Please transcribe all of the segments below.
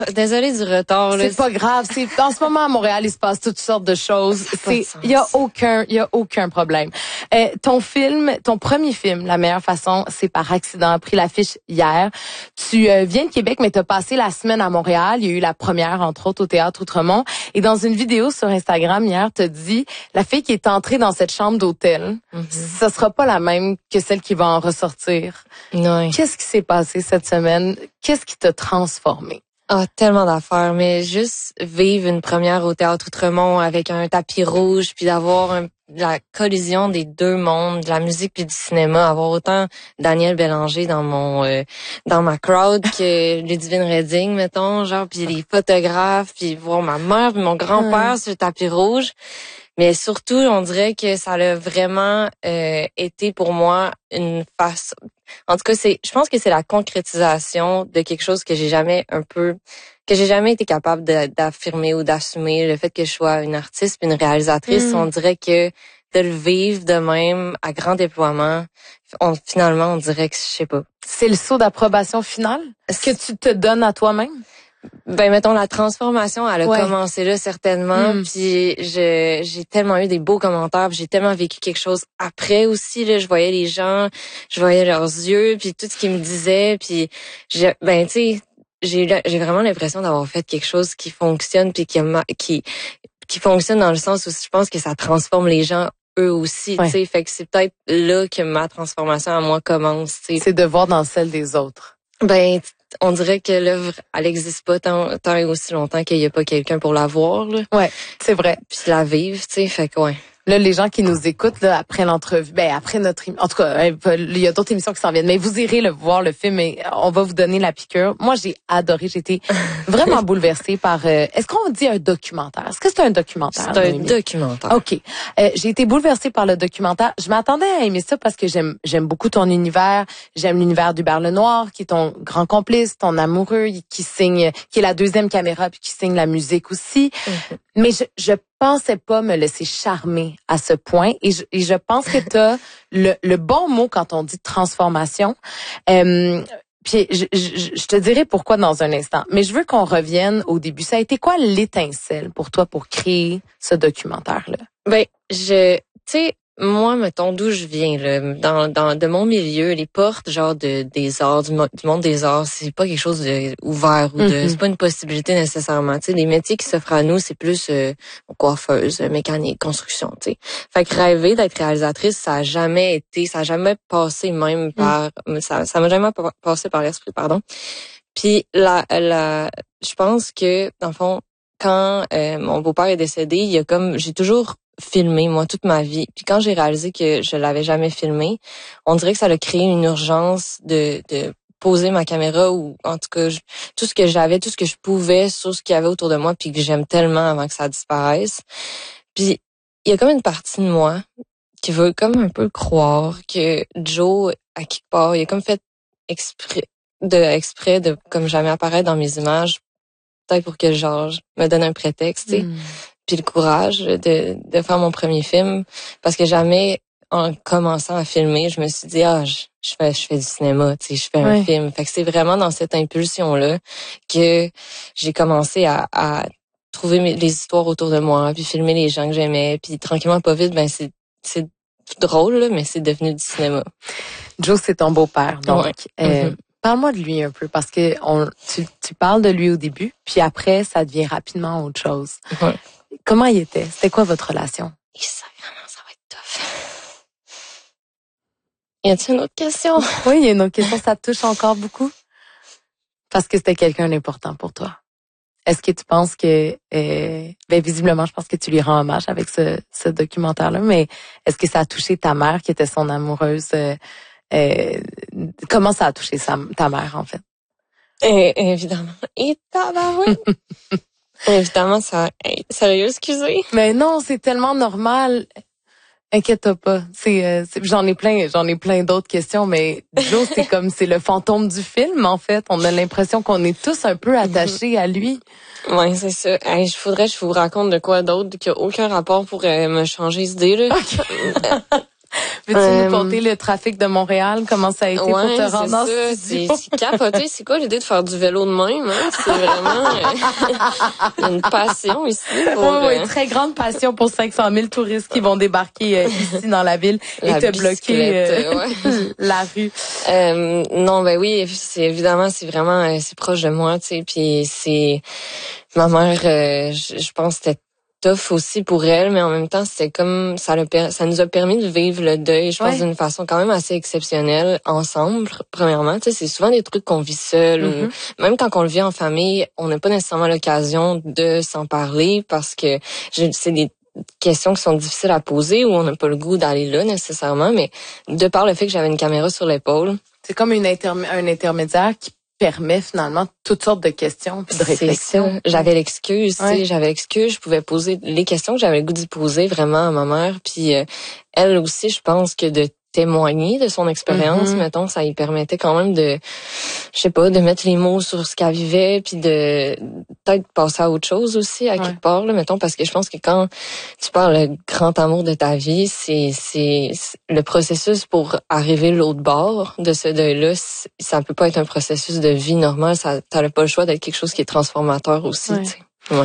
Désolée du retard. C'est pas grave. En ce moment, à Montréal, il se passe toutes sortes de choses. Il y a aucun problème. Ton premier film, La meilleure façon, c'est par accident, a pris l'affiche hier. Tu viens de Québec, mais t'as passé la semaine à Montréal. Il y a eu la première, entre autres, au Théâtre Outremont. Et dans une vidéo sur Instagram hier, t'as dit, la fille qui est entrée dans cette chambre d'hôtel, ça sera pas la même que celle qui va en ressortir. Ouais. Qu'est-ce qui s'est passé cette semaine? Qu'est-ce qui t'a transformé? Ah, tellement d'affaires, mais juste vivre une première au Théâtre Outremont avec un tapis rouge, puis d'avoir la collision des deux mondes, de la musique puis du cinéma, avoir autant Daniel Bélanger dans ma crowd que Ludivine Redding, mettons, genre, puis les photographes, puis voir ma mère puis mon grand-père sur le tapis rouge. Mais surtout, on dirait que ça a vraiment été pour moi une façon. En tout cas, je pense que c'est la concrétisation de quelque chose que j'ai jamais été capable d'affirmer ou d'assumer, le fait que je sois une artiste puis une réalisatrice. On dirait que de le vivre de même à grand déploiement, finalement, on dirait que je sais pas. C'est le saut d'approbation finale que tu te donnes à toi-même? Ben mettons, la transformation, elle a commencé là certainement, puis j'ai tellement eu des beaux commentaires, puis j'ai tellement vécu quelque chose après aussi là, je voyais les gens, je voyais leurs yeux, puis tout ce qu'ils me disaient, puis tu sais, j'ai vraiment l'impression d'avoir fait quelque chose qui fonctionne puis qui fonctionne dans le sens où je pense que ça transforme les gens eux aussi, tu sais, fait que c'est peut-être là que ma transformation à moi commence, tu sais. C'est de voir dans celle des autres. Ben on dirait que l'œuvre, elle existe pas tant et aussi longtemps qu'il y a pas quelqu'un pour la voir, là. Ouais, c'est vrai. Puis la vivre, tu sais, fait que ouais. Là, les gens qui nous écoutent là après l'entrevue, après notre en tout cas, il y a d'autres émissions qui s'en viennent, mais vous irez voir le film et on va vous donner la piqûre. Moi, j'ai adoré, j'ai été vraiment bouleversée par est-ce qu'on dit un documentaire? Est-ce que c'est un documentaire? C'est un documentaire. OK. J'ai été bouleversée par le documentaire. Je m'attendais à aimer ça parce que j'aime beaucoup ton univers, j'aime l'univers d'Hubert Lenoir qui est ton grand complice, ton amoureux qui est la deuxième caméra puis qui signe la musique aussi. Mais je pensais pas me laisser charmer à ce point et je pense que t'as le bon mot quand on dit transformation. Puis je te dirai pourquoi dans un instant. Mais je veux qu'on revienne au début. Ça a été quoi l'étincelle pour toi pour créer ce documentaire-là? Ben, tu sais, moi, mettons, d'où je viens, là, de mon milieu, les portes, genre, des arts, du monde des arts, c'est pas quelque chose de ouvert ou c'est pas une possibilité nécessairement, tu sais, les métiers qui s'offrent à nous, c'est plus, coiffeuse, mécanique, construction, tu sais. Fait que rêver d'être réalisatrice, ça a jamais passé même par, ça m'a jamais passé par l'esprit, pardon. Puis, je pense que, dans le fond, quand, mon beau-père est décédé, j'ai toujours filmé, moi, toute ma vie. Puis quand j'ai réalisé que je l'avais jamais filmé, on dirait que ça a créé une urgence de poser ma caméra ou, en tout cas, tout ce que j'avais, tout ce que je pouvais sur ce qu'il y avait autour de moi puis que j'aime tellement avant que ça disparaisse. Puis, il y a comme une partie de moi qui veut comme un peu croire que Joe, à quelque part, il a comme fait exprès de comme jamais apparaître dans mes images, peut-être pour que genre, je me donne un prétexte, tu sais. Puis le courage de faire mon premier film, parce que jamais en commençant à filmer, je me suis dit je fais du cinéma, tu sais, je fais un film. Fait que c'est vraiment dans cette impulsion là que j'ai commencé à trouver les histoires autour de moi, puis filmer les gens que j'aimais, puis tranquillement pas vite, ben c'est drôle là, mais c'est devenu du cinéma. Joe, c'est ton beau-père, donc. Parle-moi de lui un peu, parce que tu parles de lui au début, puis après, ça devient rapidement autre chose. Comment il était? C'était quoi votre relation? Ça va être tough. Y a-t-il une autre question? Oui, il y a une autre question. Ça te touche encore beaucoup? Parce que c'était quelqu'un d'important pour toi. Est-ce que tu penses que... visiblement, je pense que tu lui rends hommage avec ce documentaire-là, mais est-ce que ça a touché ta mère, qui était son amoureuse? Comment ça a touché ta mère, en fait? Évidemment. Et tabarouette! Évidemment, sérieux, excusez. Mais non, c'est tellement normal. Inquiète-toi pas. J'en ai plein d'autres questions, mais Joe, c'est le fantôme du film, en fait. On a l'impression qu'on est tous un peu attachés à lui. Ouais, c'est ça. Faudrait que je vous raconte de quoi d'autre qui a aucun rapport pour me changer d'idée, là. Okay. Veux-tu nous conter le trafic de Montréal? Comment ça a été pour te rendre dans ce studio? C'est capoté. C'est quoi l'idée de faire du vélo de même? Hein? C'est vraiment une passion ici. Oui, très grande passion pour 500 000 touristes qui vont débarquer ici dans la ville et te bloquer la rue. Non, ben oui, c'est évidemment, c'est vraiment, c'est proche de moi, tu sais. Puis c'est ma mère, je pense que c'était tough aussi pour elle, mais en même temps, c'était comme ça nous a permis de vivre le deuil, je pense, d'une façon quand même assez exceptionnelle ensemble. Premièrement, tu sais, c'est souvent des trucs qu'on vit seul ou même quand on le vit en famille, on n'a pas nécessairement l'occasion de s'en parler parce que c'est des questions qui sont difficiles à poser ou on n'a pas le goût d'aller là nécessairement, mais de par le fait que j'avais une caméra sur l'épaule. C'est comme un intermédiaire qui permet finalement toutes sortes de questions, de réflexions. J'avais l'excuse, tu sais, je pouvais poser les questions que j'avais le goût d'y poser vraiment à ma mère, puis elle aussi, je pense que de témoigner de son expérience, mettons, ça lui permettait quand même de, je sais pas, de mettre les mots sur ce qu'elle vivait, puis de peut-être passer à autre chose aussi, à quelque part, là, mettons, parce que je pense que quand tu parles le grand amour de ta vie, c'est le processus pour arriver à l'autre bord de ce deuil-là, ça peut pas être un processus de vie normale, t'as pas le choix d'être quelque chose qui est transformateur aussi, tu sais. Ouais.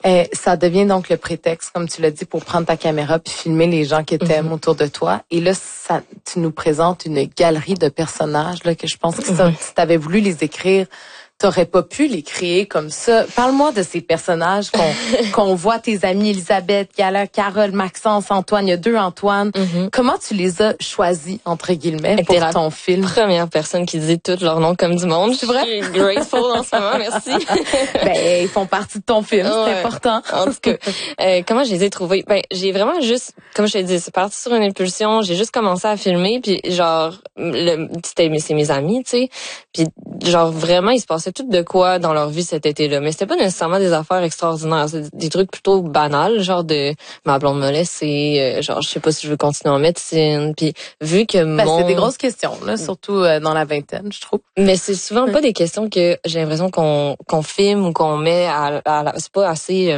Ça devient donc le prétexte, comme tu l'as dit, pour prendre ta caméra puis filmer les gens qui t'aiment autour de toi. Et là, tu nous présentes une galerie de personnages là que je pense que si t'avais voulu les écrire, t'aurais pas pu les créer comme ça. Parle-moi de ces personnages qu'on voit, tes amis Elisabeth, Gala, Carole, Maxence, Antoine. Il y a 2 Antoine. Comment tu les as choisis, entre guillemets, pour ton film? Première personne qui dit tous leurs noms comme du monde. C'est vrai? Je suis grateful en ce moment, merci. Ben, ils font partie de ton film, c'est important. En tout cas, comment je les ai trouvés? Ben, j'ai vraiment juste, comme je te dis, c'est parti sur une impulsion. J'ai juste commencé à filmer, puis genre, c'est mes amis, tu sais. Puis genre, vraiment, il se passait tout de quoi dans leur vie cet été-là. Mais c'était pas nécessairement des affaires extraordinaires. C'est des trucs plutôt banals, genre de ma blonde me laisse et genre, je sais pas si je veux continuer en médecine. Puis vu que c'est des grosses questions, là, surtout dans la vingtaine, je trouve. Mais c'est souvent pas des questions que j'ai l'impression qu'on filme ou qu'on met c'est pas assez...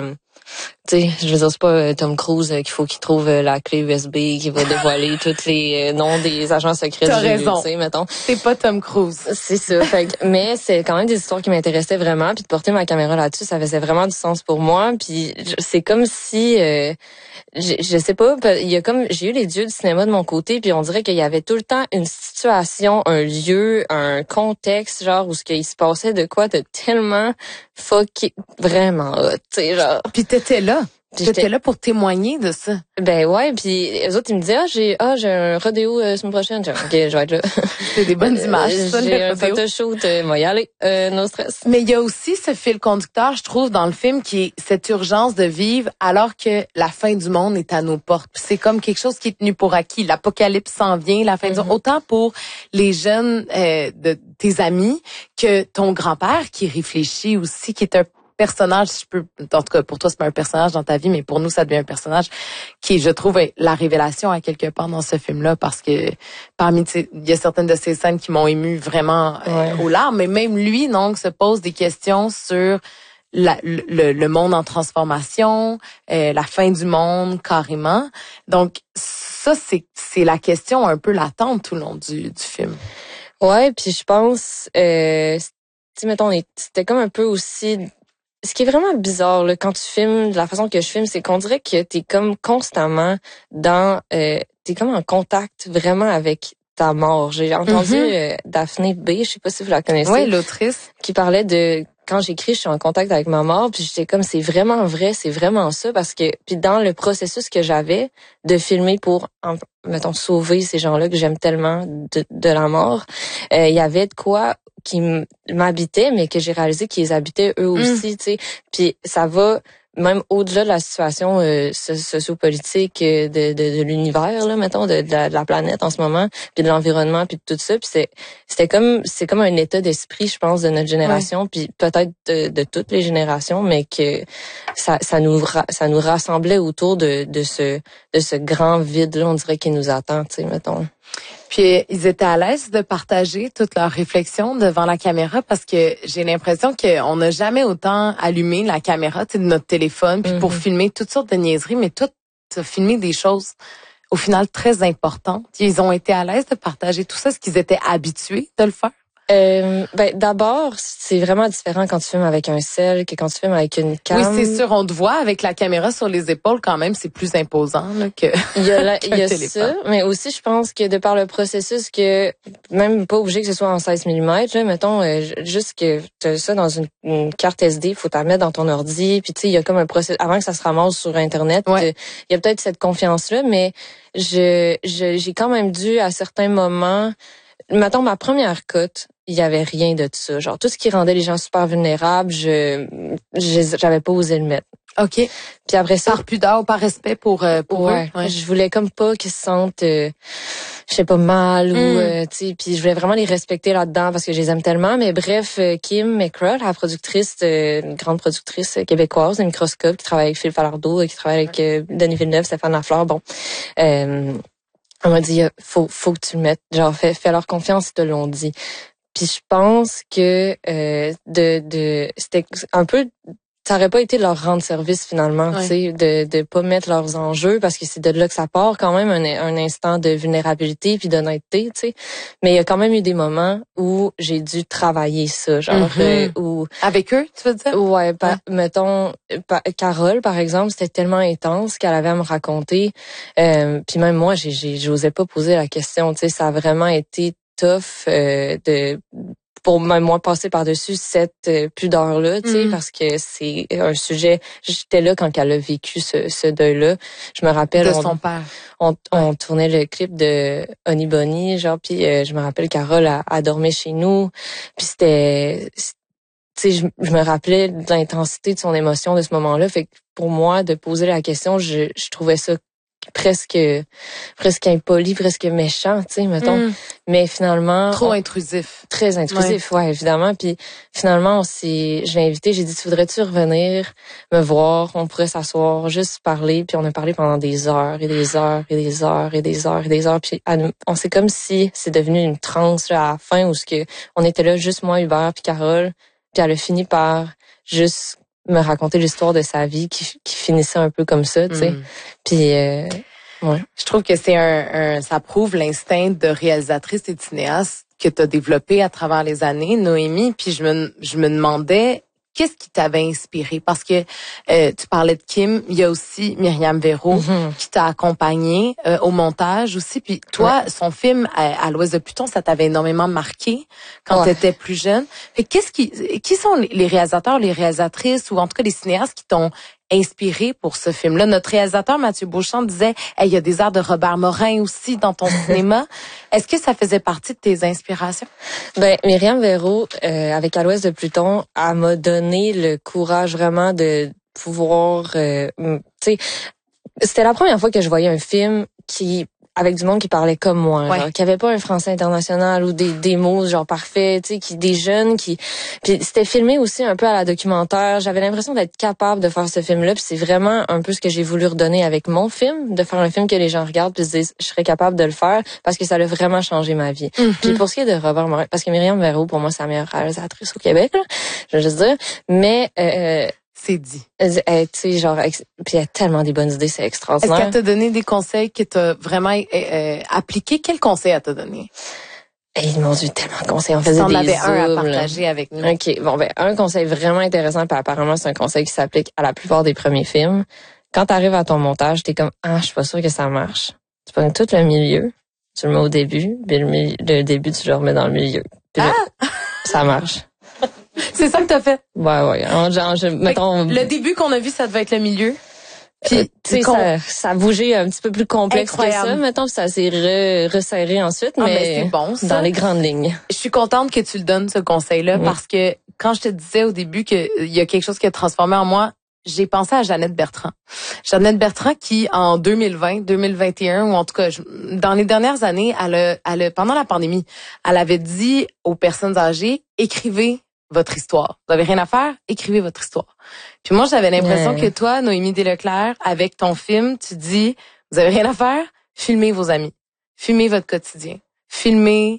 tu sais, je veux dire, c'est pas Tom Cruise qu'il faut qu'il trouve la clé USB qui va dévoiler tous les noms des agents secrets du jeu, tu sais, mettons. C'est pas Tom Cruise. C'est ça. Mais c'est quand même des histoires qui m'intéressaient vraiment, puis de porter ma caméra là-dessus, ça faisait vraiment du sens pour moi. Puis c'est comme si, je sais pas, j'ai eu les dieux du cinéma de mon côté, puis on dirait qu'il y avait tout le temps une situation, un lieu, un contexte, genre où ce qu'il se passait de quoi de tellement vraiment hot, tu sais, genre. Puis t'étais là. J'étais là pour témoigner de ça. Ben ouais, puis les autres ils me disaient j'ai un rodéo semaine prochaine. OK, je vais être là. C'est des bonnes images ça. J'ai un photoshoot, moi y aller, no stress. Mais il y a aussi ce fil conducteur, je trouve, dans le film qui est cette urgence de vivre alors que la fin du monde est à nos portes. Puis c'est comme quelque chose qui est tenu pour acquis. L'apocalypse s'en vient, la fin du monde. Autant pour les jeunes de tes amis que ton grand-père qui réfléchit aussi, qui est un personnage, en tout cas pour toi c'est pas un personnage dans ta vie, mais pour nous ça devient un personnage qui, je trouve, est la révélation à quelque part dans ce film-là, parce que il y a certaines de ces scènes qui m'ont ému vraiment aux larmes, mais même lui donc se pose des questions sur le monde en transformation, la fin du monde carrément. Donc ça c'est la question un peu latente tout le long du film. Ouais, puis je pense tu sais, mettons, c'était comme un peu aussi. Ce qui est vraiment bizarre là, quand tu filmes, de la façon que je filme, c'est qu'on dirait que t'es comme constamment t'es comme en contact vraiment avec ta mort. J'ai entendu Daphné B, je sais pas si vous la connaissez. Oui, l'autrice. Qui parlait de quand j'écris, je suis en contact avec ma mort, puis j'étais comme c'est vraiment vrai, c'est vraiment ça, parce que puis dans le processus que j'avais de filmer pour mettons sauver ces gens-là que j'aime tellement de la mort, il y avait de quoi qui m'habitaient, mais que j'ai réalisé qu'ils habitaient eux aussi, tu sais. Puis ça va même au-delà de la situation sociopolitique de l'univers, là, mettons, de la planète en ce moment, puis de l'environnement, puis de tout ça. Puis c'est comme un état d'esprit, je pense, de notre génération, puis peut-être de toutes les générations, mais que ça nous rassemblait autour de ce grand vide-là, on dirait, qui nous attend, tu sais, mettons. Puis ils étaient à l'aise de partager toutes leurs réflexions devant la caméra, parce que j'ai l'impression qu'on n'a jamais autant allumé la caméra, tu sais, de notre téléphone, puis pour filmer toutes sortes de niaiseries, mais toi, tu as filmé des choses au final très importantes. Ils ont été à l'aise de partager tout ça. Est-ce qu'ils étaient habitués de le faire? D'abord, c'est vraiment différent quand tu filmes avec un cell que quand tu filmes avec une cam. Oui, c'est sûr, on te voit avec la caméra sur les épaules quand même, c'est plus imposant là, que il y a ça, mais aussi je pense que de par le processus que même pas obligé que ce soit en 16 mm, là, mettons juste que tu as ça dans une carte SD, faut t'en mettre dans ton ordi, puis tu sais il y a comme un processus avant que ça se ramasse sur internet, il y a peut-être cette confiance là, mais j'ai quand même dû à certains moments, mettons ma première cote, il y avait rien de ça. Genre, tout ce qui rendait les gens super vulnérables, j'avais pas osé le mettre. OK. Puis après ça. Par pudeur ou par respect pour eux. Ouais. Je voulais comme pas qu'ils se sentent, je sais pas, mal ou, tu sais, puis je voulais vraiment les respecter là-dedans parce que je les aime tellement. Mais bref, Kim McCraw, la productrice, une grande productrice québécoise de Microscope, qui travaille avec Phil Falardeau, qui travaille avec Denis Villeneuve, Stéphane Lafleur, bon. On m'a dit, faut que tu le mettes. Genre, fais leur confiance, ils te l'ont dit. Puis je pense que c'était un peu, ça aurait pas été de leur rendre service finalement, tu sais, de pas mettre leurs enjeux parce que c'est de là que ça part quand même un instant de vulnérabilité puis d'honnêteté, tu sais. Mais il y a quand même eu des moments où j'ai dû travailler ça, genre où avec eux, tu veux dire? Ouais, mettons Carole par exemple, c'était tellement intense qu'elle avait à me raconter. Puis même moi, j'osais pas poser la question, tu sais, ça a vraiment été tough pour même moi passer par-dessus cette pudeur-là, tu sais, parce que c'est un sujet. J'étais là quand elle a vécu ce deuil-là. Je me rappelle de son père. On tournait le clip de Honey Bunny, genre, puis je me rappelle Carole a dormi chez nous, puis c'était, tu sais, je me rappelais de l'intensité de son émotion de ce moment-là. Fait que pour moi, de poser la question, je trouvais ça presque impoli, presque méchant, tu sais, mettons. Mais finalement... Trop intrusif. Très intrusif, ouais, évidemment. Puis finalement, je l'ai invité, j'ai dit, tu voudrais-tu revenir me voir? On pourrait s'asseoir, juste parler. Puis on a parlé pendant des heures et des heures et des heures et des heures et des heures. Puis on c'est comme si c'est devenu une transe là, à la fin où on était là, juste moi, Hubert, puis Carole. Puis elle a fini par juste me raconter l'histoire de sa vie qui finissait un peu comme ça, tu sais. Puis je trouve que c'est ça prouve l'instinct de réalisatrice et de cinéaste que tu as développé à travers les années, Noémie. Puis je me demandais qu'est-ce qui t'avait inspiré? Parce que tu parlais de Kim, il y a aussi Myriam Véro qui t'a accompagnée au montage aussi. Puis toi, son film à l'Ouest de Pluton, ça t'avait énormément marqué quand tu étais plus jeune. Fait qui sont les réalisateurs, les réalisatrices ou en tout cas les cinéastes qui t'ont inspiré pour ce film-là? Notre réalisateur Mathieu Beauchamp disait il y a des airs de Robert Morin aussi dans ton cinéma. Est-ce que ça faisait partie de tes inspirations? Ben Myriam Véro, avec À l'Ouest de Pluton, elle m'a donné le courage vraiment de pouvoir, tu sais, c'était la première fois que je voyais un film avec du monde qui parlait comme moi, genre, qui avait pas un français international ou des mots genre parfaits, tu sais, des jeunes puis c'était filmé aussi un peu à la documentaire. J'avais l'impression d'être capable de faire ce film-là, puis c'est vraiment un peu ce que j'ai voulu redonner avec mon film, de faire un film que les gens regardent puis se disent je serais capable de le faire parce que ça a vraiment changé ma vie. Puis pour ce qui est de Robert Morin, parce que Myriam Véro pour moi c'est la meilleure réalisatrice au Québec, là, je veux juste dire, mais c'est dit. Tu sais, genre, puis il y a tellement des bonnes idées, c'est extraordinaire. Est-ce qu'elle t'a donné des conseils que t'as vraiment appliqués? Quels conseils elle t'a donné? Ils m'ont dit tellement de conseils. On faisait des zooms. T'en avais un à partager avec nous. OK. Bon, un conseil vraiment intéressant, puis apparemment, c'est un conseil qui s'applique à la plupart des premiers films. Quand t'arrives à ton montage, t'es comme, je suis pas sûre que ça marche. Tu prends tout le milieu, tu le mets au début, puis le début, tu le remets dans le milieu. Puis là, ça marche. C'est ça que t'as fait? Ouais. Mettons, le début qu'on a vu, ça devait être le milieu. Puis, tu sais, ça a bougé un petit peu plus complexe que ça. Mettons, ça s'est resserré ensuite, mais c'est bon, ça. Dans les grandes lignes. Je suis contente que tu le donnes, ce conseil-là, parce que quand je te disais au début qu'il y a quelque chose qui a transformé en moi, j'ai pensé à Jeannette Bertrand. Jeannette Bertrand qui, en 2020, 2021, ou en tout cas, dans les dernières années, pendant la pandémie, elle avait dit aux personnes âgées, écrivez votre histoire. Vous avez rien à faire? Écrivez votre histoire. Puis moi, j'avais l'impression que toi, Noémie Desleclerc, avec ton film, tu dis, vous avez rien à faire? Filmez vos amis. Filmez votre quotidien. Filmez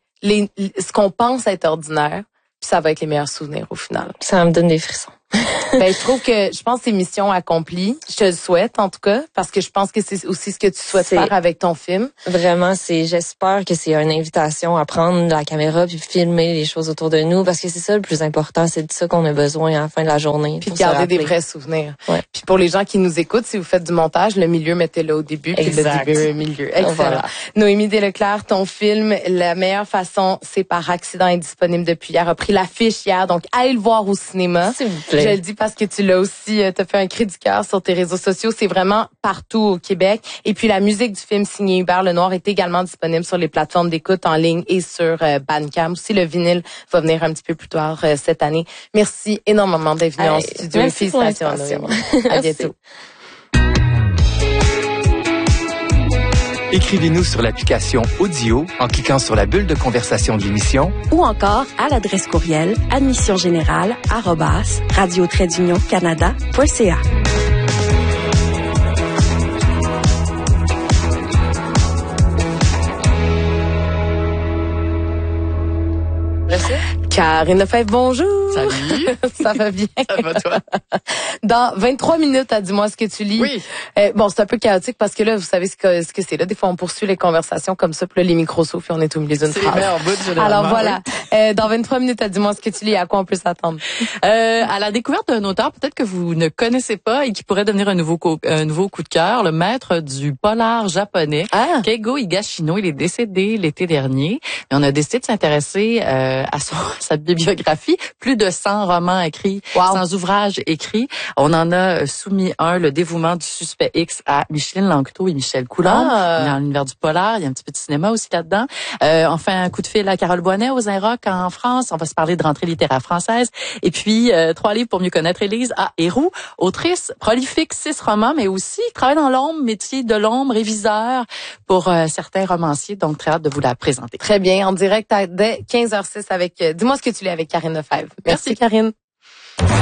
ce qu'on pense être ordinaire. Puis ça va être les meilleurs souvenirs au final. Ça me donne des frissons. Je trouve que je pense que c'est mission accomplie. Je te le souhaite en tout cas parce que je pense que c'est aussi ce que tu souhaites faire avec ton film. Vraiment, j'espère que c'est une invitation à prendre la caméra puis filmer les choses autour de nous parce que c'est ça le plus important, c'est de ça qu'on a besoin à la fin de la journée. Puis garder des vrais souvenirs. Ouais. Puis pour les gens qui nous écoutent, si vous faites du montage, le milieu mettez-le au début puis le début au milieu. Excellent. Voilà. Noémie Desleclerc, ton film La meilleure façon, c'est par accident, est disponible depuis hier, a pris l'affiche hier, donc allez le voir au cinéma. S'il vous plaît. Je le dis parce que tu l'as aussi, t'as fait un cri du cœur sur tes réseaux sociaux, c'est vraiment partout au Québec. Et puis la musique du film signé Hubert Lenoir est également disponible sur les plateformes d'écoute en ligne et sur Bandcamp. Aussi le vinyle va venir un petit peu plus tard cette année. Merci énormément d'être venu en studio. Félicitations. À bientôt. Écrivez-nous sur l'application Audio en cliquant sur la bulle de conversation de l'émission ou encore à l'adresse courriel admissiongénérale@radio-canada.ca. Karine Lefebvre, bonjour. Salut. Ça va bien? Ça va, toi? Dans 23 minutes, dis-moi ce que tu lis. Oui. Bon, c'est un peu chaotique parce que là, vous savez ce que c'est. Là, des fois, on poursuit les conversations comme ça, puis là, les micros s'ouvrent, puis on est au milieu d'une phrase. C'est les meilleurs bouts, généralement. Alors voilà. Oui. Dans 23 minutes, dis-moi ce que tu lis. À quoi on peut s'attendre? À la découverte d'un auteur peut-être que vous ne connaissez pas et qui pourrait devenir un nouveau coup de cœur, le maître du polar japonais, Keigo Higashino. Il est décédé l'été dernier. Et on a décidé de s'intéresser à sa bibliographie. Plus de 100 romans écrits, 100 ouvrages écrits. On en a soumis un, Le dévouement du suspect X, à Micheline Langto et Michel Coulombe. Dans l'univers du polar, il y a un petit peu de cinéma aussi là-dedans. Enfin, un coup de fil à Carole Boinet aux Inrock en France. On va se parler de rentrée littéraire française. Et puis, 3 livres pour mieux connaître Élise Héroux, autrice prolifique, 6 romans, mais aussi travaille dans l'ombre, métier de l'ombre, réviseur pour certains romanciers. Donc, très hâte de vous la présenter. Très bien. En direct dès 15h06 avec Dis-moi ce que tu lis avec Karine Lefebvre. Merci Karine.